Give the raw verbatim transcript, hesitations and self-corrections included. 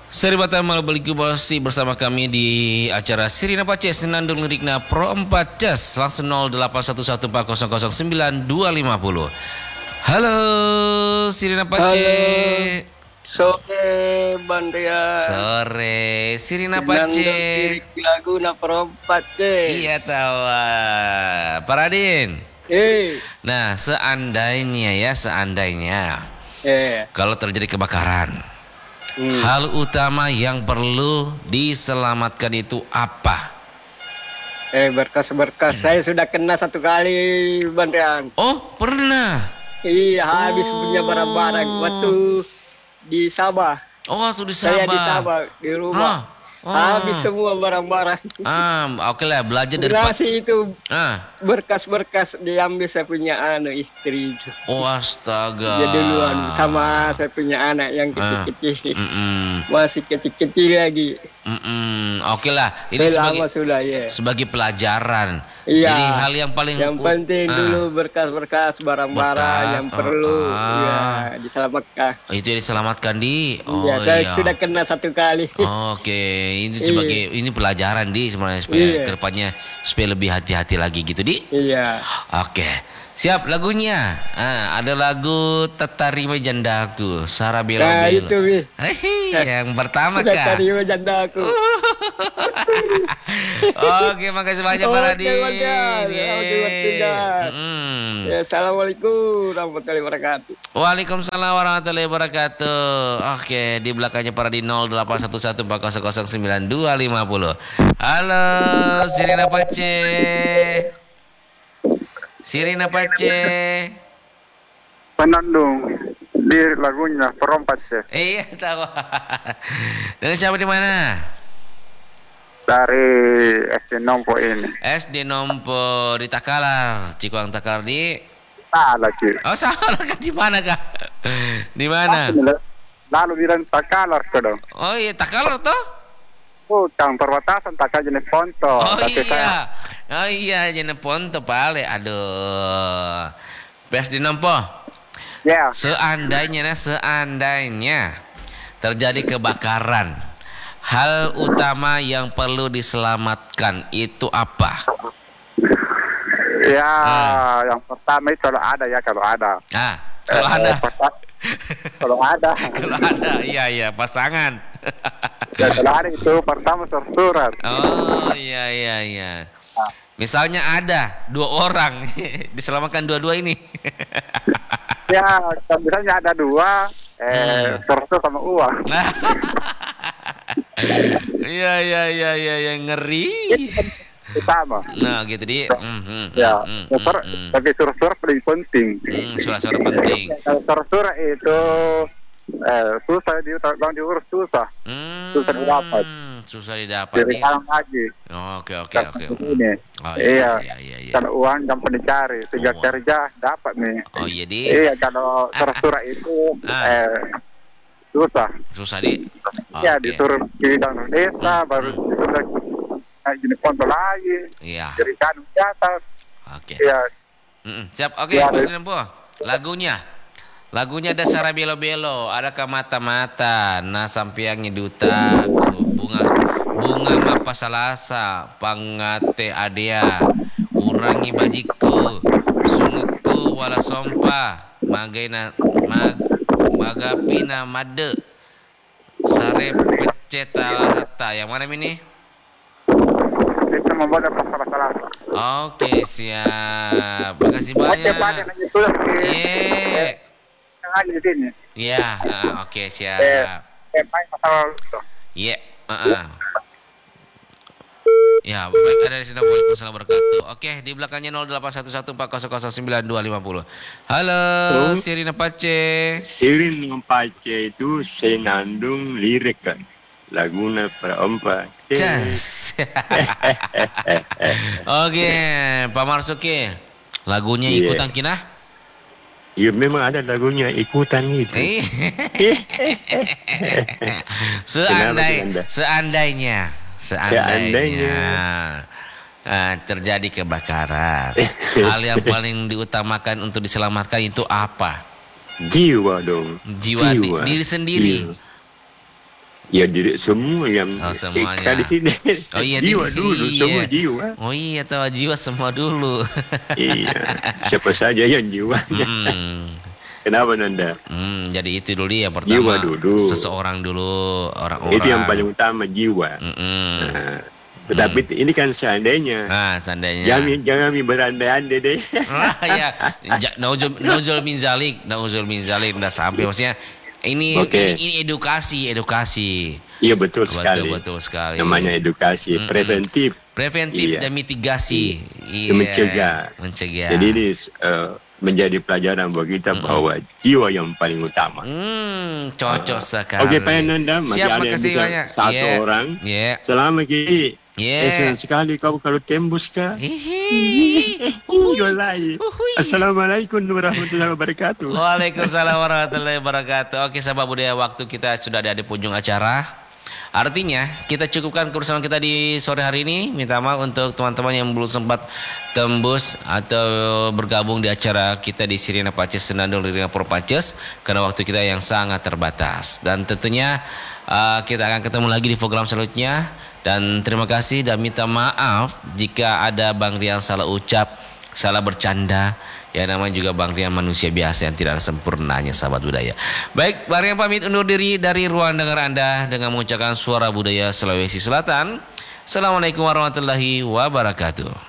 Seribatan Malbaliku masih bersama kami di acara Sirina Pace Senandung Lirikna Pro empat Cas. Langsung nol delapan satu satu empat nol nol sembilan dua lima nol. Halo Sirina Pace. Halo. Sore Bandria. Sore Sirina Pace. Lagu na Pro empat Cas. Iya tawa Paradin. Eh. Nah seandainya ya seandainya Eh. kalau terjadi kebakaran, Hmm. hal utama yang perlu diselamatkan itu apa? Eh berkas-berkas hmm. saya sudah kena satu kali Bandrian. Oh pernah? Iya habis oh. punya barang-barang waktu di Sabah. Oh waktu di Sabah. Saya di Sabah di rumah. Huh? Oh. Habis semua barang-barang. Ah, oke lah belajar dari Nasi itu ah. berkas-berkas diambil saya punya anak istri itu. Oh astaga. Dia duluan sama saya punya anak yang kecil-kecil. Ah. Mm -mm. Masih kecil-kecil lagi. Mm -mm. Oke lah, ini Lama sebagai sudah, ya. sebagai pelajaran. Iya. Jadi hal yang paling yang penting uh, dulu berkas-berkas barang-barang yang oh, perlu uh, ya diselamatkan. Itu yang diselamatkan di. Oh ya, saya iya. sudah kena satu kali. Oh, Oke, okay. ini sebagai ini pelajaran di sebenarnya supaya iya. kedepannya supaya lebih hati-hati lagi gitu di. Iya. Oke. Okay. Siap lagunya. Ah, ada lagu Tetarima Jandaku, Sarah Belo Belo. Nah, itu, Bi. Yang pertama kah? Tetarima Jandaku. Oke, makasih banyak Pak Radin. Ya, assalamualaikum warahmatullahi wabarakatuh. Waalaikumsalam warahmatullahi wabarakatuh. Oke, di belakangnya Pak Radin nol delapan satu satu empat nol nol sembilan dua lima nol. Halo, Sirina Pace. Sirina Pace. Penandung di lagunya Perompat Cas. Iya tahu. Dengan siapa di mana? Dari S D Nompo ini. S D Nompo di Takalar, Cikuang Takalar di. Salah Ci. Oh salah kan di mana kah? Di mana? Lalu bilang Takalar ke dong. Oh iya Takalar toh? Bukan perbatasan Takal jenis Ponto. Oh Tapi iya. saya... Oh iya jenis Ponto pale. Aduh. Bes di Nompo. Ya. Yeah. Seandainya nah seandainya terjadi kebakaran, hal utama yang perlu diselamatkan itu apa? Ya, hmm. yang pertama itu kalau ada ya kalau ada. Ah, kalau eh, ada. Kalau ada. Kalau ada, iya iya pasangan. Ya kalau ada itu pertama tersurat. Oh iya iya iya. Misalnya ada dua orang diselamatkan dua-dua ini. Ya, kalau misalnya ada dua, eh hmm. tersurat sama uang. Iya iya iya iya yang ngeri. Sama. Nah gitu di. Mm, mm, ya. Mm, mm, mm, mm. Tapi surat-surat paling penting. Mm, surat-surat penting. Surat-surat itu eh, susah di bang diurus susah. Mm, susah didapat. Susah didapat. Jadi sekarang lagi. Oke oke oke. Oh iya. Iya iya iya. Kalau uang gampang dicari, tiga oh. kerja dapat nih. Oh iya di. Iya kalau surat-surat itu ah. eh, susah. Susah di. Iya okay. Disuruh bidang desa hmm. baru hmm. disuruh jenis konto lagi. Iya. Jadi kan jatah. Oke. Iya. Mm-mm. Siap. Oke. Okay, ya, Mas lagunya. Lagunya ada Sarah Belo Belo, ada Mata-Mata, Nah Sampiangnya Duta, Bunga Bunga Mapa Salasa, Pangate Adea, Urangi Bajiku, Sunguku Wala Sompa, Magaina Mag Magapina Made, Sare Peceta Lasata. Yang mana ini? Itu membaca pasal-pasal. Oke, siap. Makasih banyak. Iya. Di sini. Iya, uh, oke okay, siap. Eh, main masalah itu. Iya, heeh. Ya, baik ada di sini. Waalaikumsalam warahmatullahi wabarakatuh. Oke, di belakangnya nol delapan satu satu empat nol nol sembilan dua lima nol. Halo, Halo. Sirina Pace. Sirina Pace itu senandung lirik kan. Laguna Perompat Cas. Oke, Pak Marsuki. Lagunya yeah. ikutan kinah? Ya memang ada lagunya ikutan itu. Seandai, seandainya, seandainya, seandainya. Uh, terjadi kebakaran, hal yang paling diutamakan untuk diselamatkan itu apa? Jiwa dong. Jiwa, Jiwa. Di, diri sendiri. Jiwa. Ya diri semua yang Oh, semuanya. iksa di sini. Oh iya, jiwa di- dulu, iya. semua jiwa. Oh iya, tahu jiwa semua dulu. Iya, siapa saja yang jiwanya. Hmm. Kenapa Nanda? Hmm, jadi itu dulu ya pertama. Jiwa dulu. Seseorang dulu, orang-orang. Itu yang paling utama, jiwa. Mm-mm. Nah, tetapi ini kan seandainya. Nah, seandainya. Jangan jangan berandai-andai deh. Ah, ya, Ja- nauzul nauzul min zalik, nauzul min zalik, udah sampai maksudnya ini, Oke. ini ini edukasi, edukasi. Iya betul sekali. Betul, betul sekali. Namanya edukasi Mm-mm. preventif. Preventif Iya. dan mitigasi. Iya. Mencegah. Mencegah. Jadi ini eh, menjadi pelajaran buat kita bahwa jiwa yang paling utama. Hmm, cocok sekali. Oke Pak Nanda, masih Siap, ada yang makasih bisa banyak. satu Yeah. orang. Yeah. Selama Ki. Yeah. Eh, senang sekali kau kalau tembus kah? Hihi. Uhuy. Uhuy. Assalamualaikum warahmatullahi wabarakatuh. Waalaikumsalam warahmatullahi wabarakatuh. Oke sahabat budaya, waktu kita sudah ada di penghujung acara. Artinya kita cukupkan kebersamaan kita di sore hari ini. Minta maaf untuk teman-teman yang belum sempat tembus atau bergabung di acara kita di Sirina Paces Senandung Rina Purpaces karena waktu kita yang sangat terbatas. Dan tentunya uh, kita akan ketemu lagi di program selanjutnya. Dan terima kasih dan minta maaf jika ada Bang Rian salah ucap, salah bercanda. Ya namanya juga Bang Rian manusia biasa yang tidak ada sempurnanya sahabat budaya. Baik, Bang Rian pamit undur diri dari ruang dengar Anda dengan mengucapkan suara budaya Sulawesi Selatan. Assalamualaikum warahmatullahi wabarakatuh.